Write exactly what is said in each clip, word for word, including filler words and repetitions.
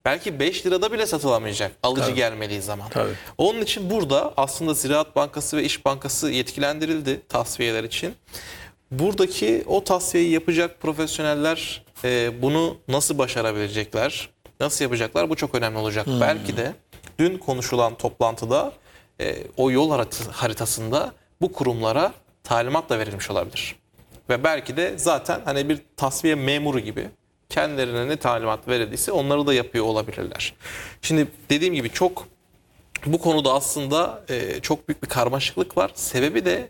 belki beş lirada bile satılamayacak alıcı Tabii. gelmediği zaman. Tabii. Onun için burada aslında Ziraat Bankası ve İş Bankası yetkilendirildi tasfiyeler için. Buradaki o tasfiyeyi yapacak profesyoneller e, bunu nasıl başarabilecekler, nasıl yapacaklar, bu çok önemli olacak. Hmm. Belki de dün konuşulan toplantıda e, o yol haritasında bu kurumlara talimat da verilmiş olabilir. Ve belki de zaten hani bir tasfiye memuru gibi kendilerine ne talimat verildiyse onları da yapıyor olabilirler. Şimdi dediğim gibi çok bu konuda aslında e, çok büyük bir karmaşıklık var. Sebebi de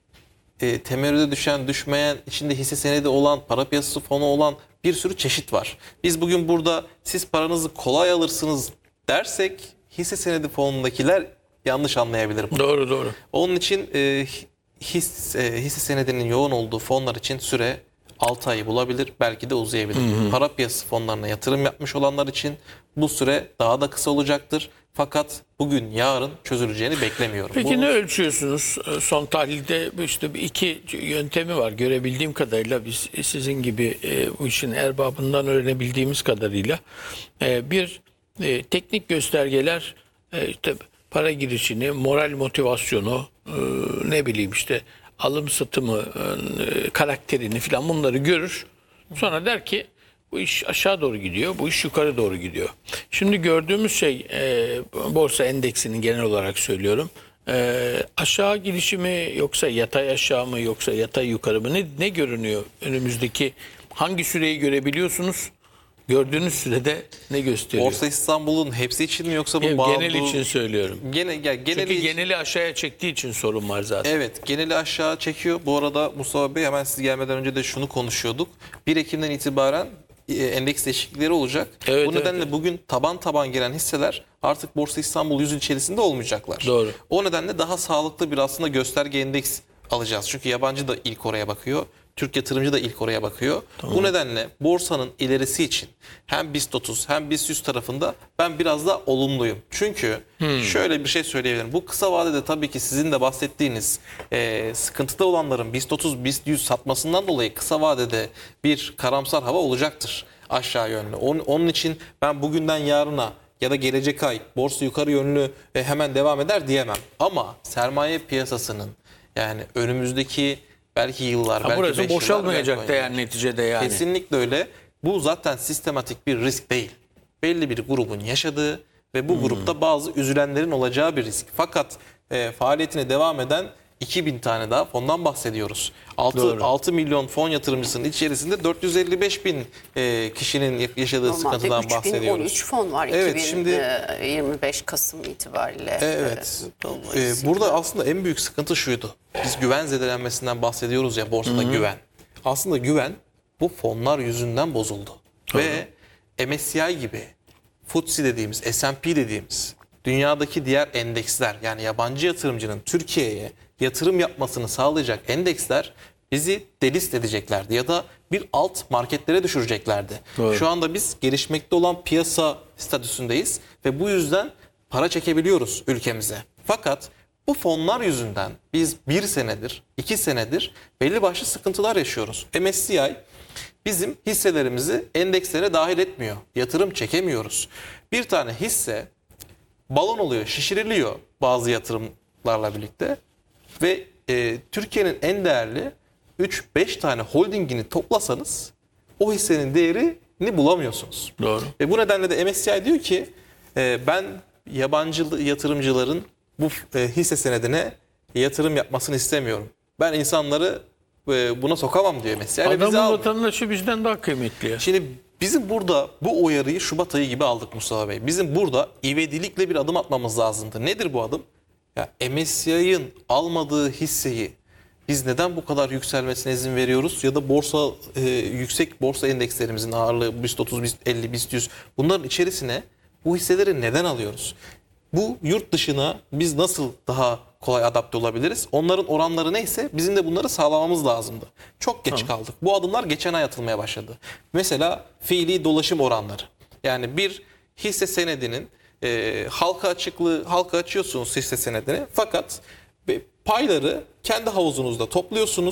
e, temerrüde düşen, düşmeyen, içinde hisse senedi olan, para piyasası fonu olan bir sürü çeşit var. Biz bugün burada siz paranızı kolay alırsınız dersek hisse senedi fonundakiler yanlış anlayabilir bunu. Doğru doğru. Onun için e, his, e, hisse senedinin yoğun olduğu fonlar için süre altı ayı bulabilir, belki de uzayabilir. Hı hı. Para piyasası fonlarına yatırım yapmış olanlar için bu süre daha da kısa olacaktır. Fakat bugün yarın çözüleceğini beklemiyorum. Peki Bunu... ne ölçüyorsunuz? Son tahlilde işte bir iki yöntemi var. Görebildiğim kadarıyla biz sizin gibi e, bu işin erbabından öğrenebildiğimiz kadarıyla e, bir e, teknik göstergeler e, işte para girişini, moral motivasyonu, e, ne bileyim işte alım satımı, e, karakterini falan bunları görür. Sonra der ki bu iş aşağı doğru gidiyor, bu iş yukarı doğru gidiyor. Şimdi gördüğümüz şey e, borsa endeksinin genel olarak söylüyorum. E, aşağı gidişi mi yoksa yatay aşağı mı yoksa yatay yukarı mı ne, ne görünüyor önümüzdeki hangi süreyi görebiliyorsunuz? Gördüğünüz sürede ne gösteriyor? Borsa İstanbul'un hepsi için mi yoksa bu Genel bağlı... Genel için söylüyorum. Gene, ya, geneli... Çünkü geneli aşağıya çektiği için sorun var zaten. Evet, geneli aşağı çekiyor. Bu arada Mustafa Bey, hemen siz gelmeden önce de şunu konuşuyorduk. bir Ekim'den itibaren endeks değişiklikleri olacak. Evet, Bu nedenle evet. bugün taban taban gelen hisseler artık Borsa İstanbul yüz içerisinde olmayacaklar. Doğru. O nedenle daha sağlıklı bir aslında gösterge endeks alacağız. Çünkü yabancı da ilk oraya bakıyor. Türk yatırımcı da ilk oraya bakıyor. Tamam. Bu nedenle borsanın ilerisi için hem BIST otuz hem BIST yüz tarafında ben biraz da olumluyum. Çünkü hmm. şöyle bir şey söyleyebilirim. Bu kısa vadede tabii ki sizin de bahsettiğiniz e, sıkıntıda olanların BIST otuz, BIST yüz satmasından dolayı kısa vadede bir karamsar hava olacaktır aşağı yönlü. Onun, onun için ben bugünden yarına ya da gelecek ay borsa yukarı yönlü ve hemen devam eder diyemem. Ama sermaye piyasasının yani önümüzdeki belki yıllar, ha, belki burası beş yıllar, boşalmayacak belki da yani neticede yani. Kesinlikle öyle. Bu zaten sistematik bir risk değil. Belli bir grubun yaşadığı ve bu hmm. grupta bazı üzülenlerin olacağı bir risk. Fakat e, faaliyetine devam eden iki bin tane daha fondan bahsediyoruz. altı milyon fon yatırımcısının içerisinde dört yüz elli beş bin e, kişinin yaşadığı normalde sıkıntıdan bahsediyoruz. üç bin on üç fon var evet, iki bin yirmi beş şimdi, Kasım itibariyle. Evet. E, burada aslında en büyük sıkıntı şuydu. Biz güven zedelenmesinden bahsediyoruz ya borsada. Hı-hı. Güven. Aslında güven bu fonlar yüzünden bozuldu. Hı-hı. Ve M S C I gibi, F T S E dediğimiz, S and P dediğimiz dünyadaki diğer endeksler, yani yabancı yatırımcının Türkiye'ye yatırım yapmasını sağlayacak endeksler bizi delist edeceklerdi ya da bir alt marketlere düşüreceklerdi. Doğru. Şu anda biz gelişmekte olan piyasa statüsündeyiz ve bu yüzden para çekebiliyoruz ülkemize. Fakat bu fonlar yüzünden biz bir senedir, iki senedir belli başlı sıkıntılar yaşıyoruz. M S C I bizim hisselerimizi endekslere dahil etmiyor. Yatırım çekemiyoruz. Bir tane hisse balon oluyor, şişiriliyor bazı yatırımlarla birlikte ve e, Türkiye'nin en değerli üç beş tane holdingini toplasanız o hissenin değerini bulamıyorsunuz. Doğru. Ve bu nedenle de M S C I diyor ki e, ben yabancı yatırımcıların bu e, hisse senedine yatırım yapmasını istemiyorum. Ben insanları e, buna sokamam diyor M S C I. Adamın vatandaşı bizden daha kıymetli ya. Şimdi bizim burada bu uyarıyı Şubat ayı gibi aldık Mustafa Bey. Bizim burada ivedilikle bir adım atmamız lazımdı. Nedir bu adım? Ya M S C I'ın almadığı hisseyi biz neden bu kadar yükselmesine izin veriyoruz? Ya da borsa e, yüksek borsa endekslerimizin ağırlığı BIST otuz, BIST elli, BIST yüz bunların içerisine bu hisseleri neden alıyoruz? Bu yurt dışına biz nasıl daha kolay adapte olabiliriz? Onların oranları neyse bizim de bunları sağlamamız lazımdı. Çok geç tamam. kaldık. Bu adımlar geçen ay atılmaya başladı. Mesela fiili dolaşım oranları. Yani bir hisse senedinin e, halka açıklığı, halka açıyorsunuz hisse senedini fakat payları kendi havuzunuzda topluyorsunuz. Yani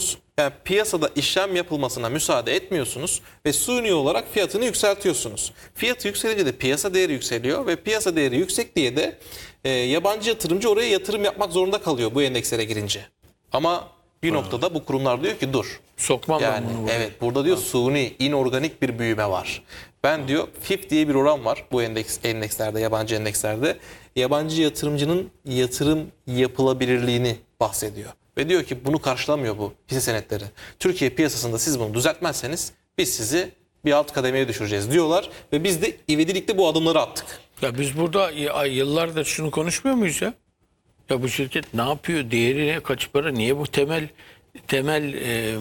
Yani piyasada işlem yapılmasına müsaade etmiyorsunuz ve suni olarak fiyatını yükseltiyorsunuz. Fiyatı yükselince de piyasa değeri yükseliyor ve piyasa değeri yüksek diye de e, yabancı yatırımcı oraya yatırım yapmak zorunda kalıyor bu endekslere girince. Ama bir noktada bu kurumlar diyor ki dur. Sokmam ben Yani bunu buraya. evet, burada diyor suni, inorganik bir büyüme var. Ben diyor F I F diye bir oran var bu endeks endekslerde, yabancı endekslerde. Yabancı yatırımcının yatırım yapılabilirliğini bahsediyor. Ve diyor ki bunu karşılamıyor bu hisse senetleri. Türkiye piyasasında siz bunu düzeltmezseniz biz sizi bir alt kademeye düşüreceğiz diyorlar. Ve biz de ivedilikle bu adımları attık. Ya biz burada y- yıllardır şunu konuşmuyor muyuz ya? Ya bu şirket ne yapıyor? Değeri ne? Kaç para? Niye bu temel temel e, e,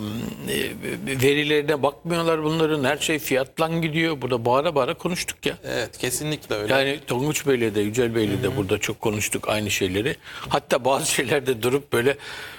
verilerine bakmıyorlar bunların? Her şey fiyatlan gidiyor. Burada bağıra bağıra konuştuk ya. Evet, kesinlikle öyle. Yani Tonguç Bey'le de Yücel Bey'le de burada çok konuştuk aynı şeyleri. Hatta bazı şeylerde durup böyle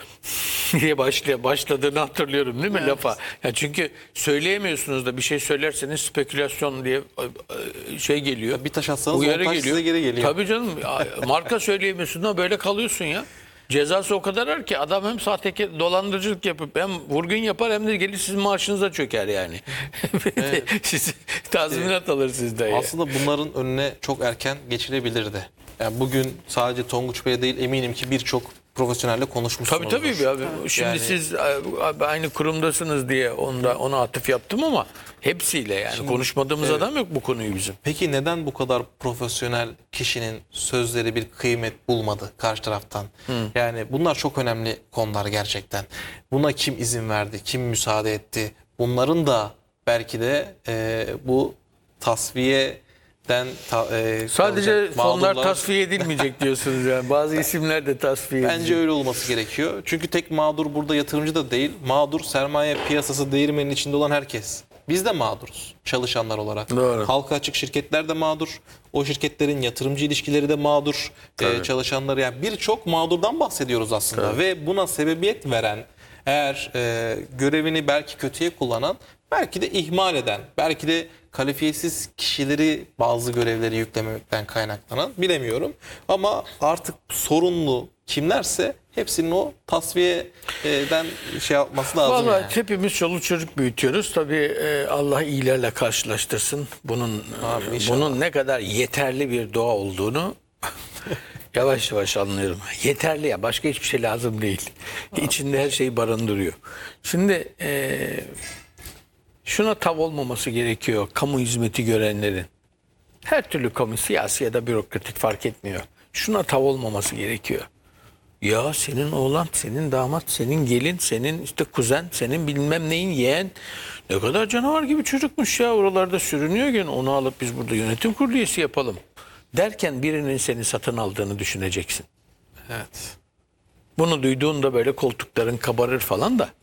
diye başlaya başladığını hatırlıyorum değil mi lafa? Ya çünkü söyleyemiyorsunuz da bir şey söylerseniz spekülasyon diye e, şey geliyor. Bir taş atsanız uyarı on taş size geri geliyor. Tabii canım. Marka söyleyemiyorsun da böyle kalıyorsun ya. Cezası o kadar ağır ki adam hem sahte dolandırıcılık yapıp hem vurgun yapar hem de gelir sizin maaşınıza çöker yani. Evet. Siz tazminat alır sizden ya. Aslında bunların önüne çok erken geçilebilirdi. Yani bugün sadece Tonguç Bey değil, eminim ki birçok profesyonelle konuşmuşsunuzdur. Tabii tabii abi. Şimdi Yani- siz abi, aynı kurumdasınız diye onda ona atıf yaptım ama hepsiyle yani konuşmadığımız evet. adam yok bu konuyu bizim. Peki neden bu kadar profesyonel kişinin sözleri bir kıymet bulmadı karşı taraftan? Yani bunlar çok önemli konular gerçekten. Buna kim izin verdi, kim müsaade etti? Bunların da belki de e, bu tasfiyeden ta, e, Sadece kalacak fonlar mağdurlar- tasfiye edilmeyecek diyorsunuz yani. Bazı isimler de tasfiye Bence edilecek. öyle olması gerekiyor. Çünkü tek mağdur burada yatırımcı da değil. Mağdur sermaye piyasası değirmeninin içinde olan herkes. Biz de mağduruz çalışanlar olarak. Doğru. Halka açık şirketler de mağdur. O şirketlerin yatırımcı ilişkileri de mağdur. Ee, çalışanları, yani birçok mağdurdan bahsediyoruz aslında. Tabii. Ve buna sebebiyet veren, eğer e, görevini belki kötüye kullanan, belki de ihmal eden, belki de kalifiyesiz kişileri bazı görevleri yüklemekten kaynaklanan, bilemiyorum. Ama artık sorumlu kimlerse hepsinin o tasfiyeden şey yapması lazım. Vallahi yani. hepimiz çoluk çocuk büyütüyoruz. Tabii e, Allah iyilerle karşılaştırsın. Bunun Abi, e, inşallah. bunun ne kadar yeterli bir doğa olduğunu yavaş yavaş anlıyorum. Yeterli ya, başka hiçbir şey lazım değil. İçinde her şeyi barındırıyor. Şimdi e, şuna tav olmaması gerekiyor kamu hizmeti görenlerin. Her türlü kamu, siyasi ya da bürokratik fark etmiyor. Şuna tav olmaması gerekiyor. Ya senin oğlan, senin damat, senin gelin, senin işte kuzen, senin bilmem neyin yeğen ne kadar canavar gibi çocukmuş ya, oralarda sürünüyorken onu alıp biz burada yönetim kurulu üyesi yapalım derken birinin seni satın aldığını düşüneceksin. Evet. Bunu duyduğunda böyle koltukların kabarır falan da.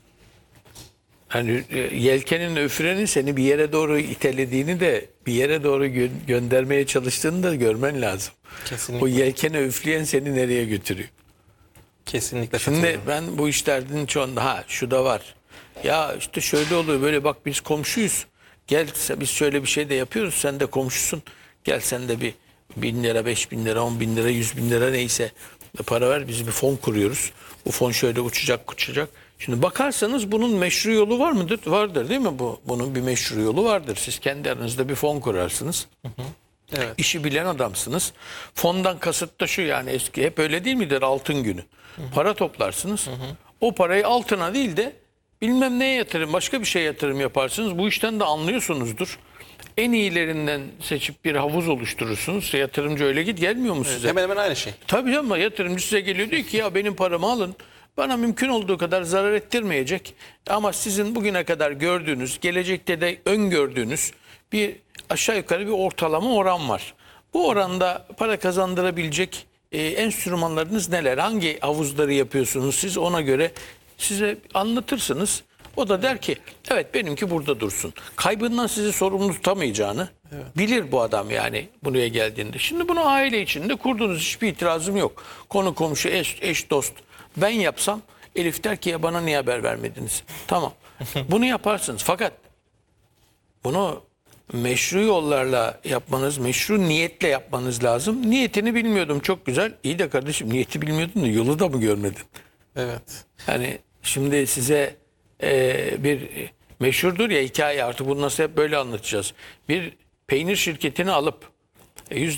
Hani e, yelkenin, öfrenin seni bir yere doğru itelediğini de bir yere doğru gö- göndermeye çalıştığını da görmen lazım. Kesinlikle. O yelkene üfleyen seni nereye götürüyor? Kesinlikle Şimdi katılıyorum. ben bu işlerden çoğunda ha şu da var. Ya işte şöyle oluyor böyle, bak biz komşuyuz. Gel biz şöyle bir şey de yapıyoruz, sen de komşusun. Gel sen de bir bin lira, beş bin lira, on bin lira, yüz bin lira neyse para ver, biz bir fon kuruyoruz. Bu fon şöyle uçacak uçacak. Şimdi bakarsanız bunun meşru yolu var mıdır? Vardır değil mi bu? Bunun bir meşru yolu vardır. Siz kendi aranızda bir fon kurarsınız. Evet. İşi bilen adamsınız. Fondan kasıt da şu, yani eski hep öyle değil midir, altın günü. Para toplarsınız. O parayı altına değil de bilmem neye yatırım, başka bir şeye yatırım yaparsınız. Bu işten de anlıyorsunuzdur. En iyilerinden seçip bir havuz oluşturursunuz. Yatırımcı öyle git gelmiyor mu size? Hemen hemen aynı şey. Tabii ama yatırımcı size geliyor, diyor ki ya benim paramı alın. Bana mümkün olduğu kadar zarar ettirmeyecek. Ama sizin bugüne kadar gördüğünüz, gelecekte de öngördüğünüz bir aşağı yukarı bir ortalama oran var. Bu oranda para kazandırabilecek e, enstrümanlarınız neler? Hangi havuzları yapıyorsunuz siz? Ona göre size anlatırsınız. O da der ki evet benimki burada dursun. Kaybından sizi sorumlu tutamayacağını bilir bu adam yani buraya geldiğinde. Şimdi bunu aile içinde kurdunuz, hiçbir itirazım yok. Konu komşu, eş, eş dost. Ben yapsam Elif der ki ya bana niye haber vermediniz? Tamam. Bunu yaparsınız fakat bunu meşru yollarla yapmanız, meşru niyetle yapmanız lazım. Niyetini bilmiyordum, çok güzel. İyi de kardeşim, niyeti bilmiyordun da yolu da mı görmedin? Evet. Yani şimdi size e, bir meşhurdur ya hikaye, artık bunu nasıl hep böyle anlatacağız. Bir peynir şirketini alıp yüzde